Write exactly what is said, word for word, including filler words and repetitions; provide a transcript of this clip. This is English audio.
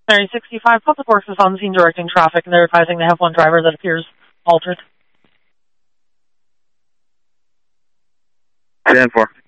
Area sixty-five, Public Works is on the scene directing traffic, and they're advising they have one driver that appears altered. ten four.